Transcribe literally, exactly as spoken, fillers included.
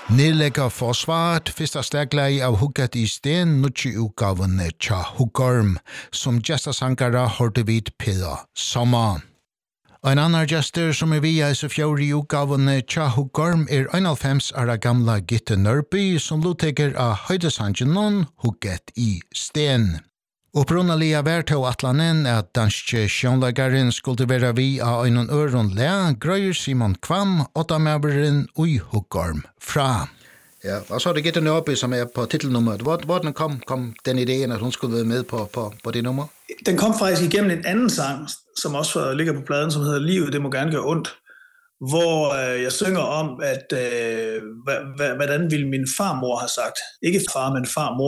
Nedlegger forsvaret, første stegleie av hugget i sten, nødje utgavene tja Huggorm, som gestasankara hørte vid Peder Sommer. En annan gester som er via i fjore utgavene tja Huggorm er einalfems ara gamla Gitte Nørby, som lutteker av høydesangenon hugget i sten. Opprunnelige værtøv atlanen er at danske sjønleggeren skulle være vi av en øron le, grøyer Simon Kvam, åttamøveren ui Huggorm fra. Ja, og så er det Gitte Nørby, som er på titelnummeret. Hvordan kom, kom den ideen, at hun skulle være med på, på, på det nummer? Den kom faktisk igennem en anden sang, som også ligger på pladen, som hedder Livet, det må gerne gøre ondt, hvor øh, jeg synger om, at øh, hvordan ville min farmor have sagt, ikke far, men farmor,